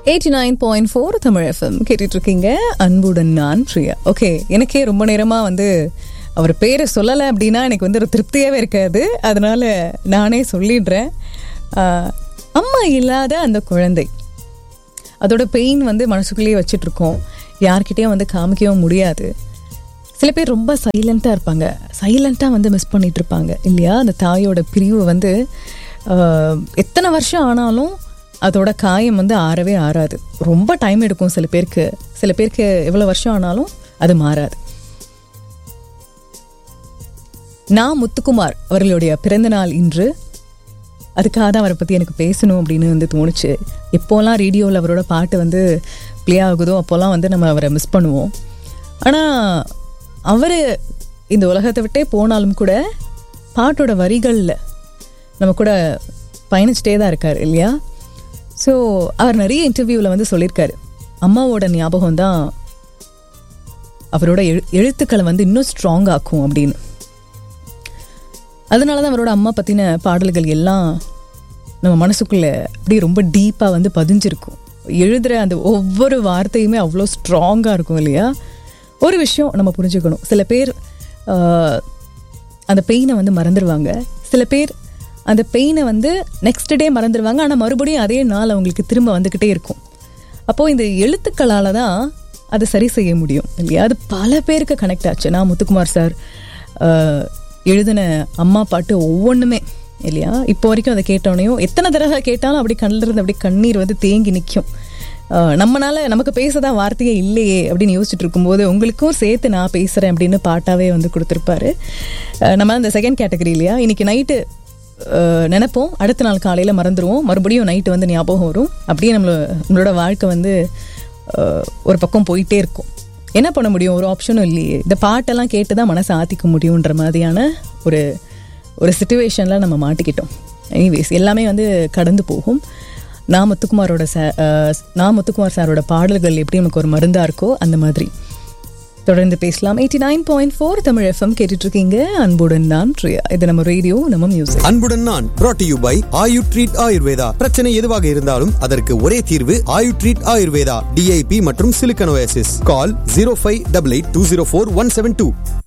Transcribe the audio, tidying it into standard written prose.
89.4 Tamil FM கேட்டுட்டு இருக்கீங்க. அன்புடன் நான் பிரியா. ஓகே, எனக்கே ரொம்ப நேரமா அவர் பேரை சொல்லலை அப்படின்னா எனக்கு ஒரு திருப்தியாகவே இருக்காது. அதனால நானே சொல்லிடுறேன். அம்மா இல்லாத அந்த குழந்தை, அதோட பெயின் மனசுக்குள்ளேயே வச்சுட்டு இருக்கோம். யார்கிட்டையும் காமிக்கவும் முடியாது. சில பேர் ரொம்ப சைலண்ட்டாக இருப்பாங்க, சைலண்ட்டாக மிஸ் பண்ணிட்டு இருப்பாங்க இல்லையா? அந்த தாயோட பிரிவு எத்தனை வருஷம் ஆனாலும் அதோட காயம் ஆறவே ஆறாது. ரொம்ப டைம் எடுக்கும் சில பேருக்கு எவ்வளோ வருஷம் ஆனாலும் அது மாறாது. நான் முத்துக்குமார் அவர்களுடைய பிறந்த நாள் இன்று. அதுக்காக தான் அவரை பற்றி எனக்கு பேசணும் அப்படின்னு தோணுச்சு. எப்போல்லாம் ரேடியோவில் அவரோட பாட்டு ப்ளே ஆகுதோ அப்போல்லாம் நம்ம அவரை மிஸ் பண்ணுவோம். ஆனால் அவர் இந்த உலகத்தை விட்டே போனாலும் கூட பாட்டோட வரிகளில் நம்ம கூட பயணிச்சிட்டே தான் இருக்கார் இல்லையா? ஸோ அவர் நிறைய இன்டர்வியூவில் சொல்லியிருக்காரு, அம்மாவோட ஞாபகம் தான் அவரோட எழுத்துக்களை இன்னும் ஸ்ட்ராங் ஆக்கும் அப்படின்னு. அதனால தான் அவரோட அம்மா பற்றின பாடல்கள் எல்லாம் நம்ம மனசுக்குள்ளே அப்படி ரொம்ப டீப்பாக பதிஞ்சிருக்கும். எழுதுகிற அந்த ஒவ்வொரு வார்த்தையுமே அவ்வளோ ஸ்ட்ராங்காக இருக்கும் இல்லையா? ஒரு விஷயம் நம்ம புரிஞ்சுக்கணும், சில பேர் அந்த பெயினை மறந்துடுவாங்க. சில பேர் அந்த பெயினை நெக்ஸ்ட் டே மறந்துடுவாங்க. ஆனால் மறுபடியும் அதே நாள் அவங்களுக்கு திரும்ப வந்துக்கிட்டே இருக்கும். அப்போது இந்த எழுத்துக்களால் தான் அதை சரி செய்ய முடியும் இல்லையா? அது பல பேருக்கு கனெக்ட் ஆச்சு. நான் முத்துக்குமார் சார் எழுதின அம்மா பாட்டு ஒவ்வொன்றுமே இல்லையா, இப்போ வரைக்கும் அதை கேட்டோனையும் எத்தனை தடவை கேட்டாலும் அப்படி கண்ணில் இருந்து அப்படி கண்ணீர் தேங்கி நிற்கும். நமக்கு பேசதான் வார்த்தையே இல்லையே அப்படின்னு யோசிச்சுட்டு இருக்கும்போது உங்களுக்கும் சேர்த்து நான் பேசுகிறேன் அப்படின்னு பாட்டாவே கொடுத்துருப்பாரு. நம்ம அந்த செகண்ட் கேட்டகரி இல்லையா? இன்னைக்கு நைட்டு நினைப்போம், அடுத்த நாள் காலையில் மறந்துடுவோம், மறுபடியும் நைட்டு ஞாபகம் வரும். அப்படியே நம்மளோட வாழ்க்கை ஒரு பக்கம் போயிட்டே இருக்கும். என்ன பண்ண முடியும்? ஒரு ஆப்ஷனும் இல்லையே. இந்த பாட்டெல்லாம் கேட்டு தான் மனசை ஆற்றிக்க முடியுன்ற மாதிரியான ஒரு சிச்சுவேஷனில் நம்ம மாட்டிக்கிட்டோம். எனிவேஸ், எல்லாமே கடந்து போகும். நான் முத்துக்குமார் சாரோட பாடல்கள் எப்படி நமக்கு ஒரு மருந்தாக இருக்கோ அந்த மாதிரி தொடர்ந்து பேசலாம். 89.4 தமிழ் FM கேட்டுட்டு இருக்கீங்க. அன்புடன் நான் பிரியா. இது நம்ம ரேடியோ, நம்ம மியூசிக். அன்புடன் நான் brought to you by Ayu treat Ayurveda. பிரச்சனை எதுவாக இருந்தாலும் அதற்கு ஒரே தீர்வு ஆயு ட்ரீட் ஆயுர்வேதா. DIP மற்றும் சிலிக்கன் ஓஎஸ்எஸ். கால் 0588204172.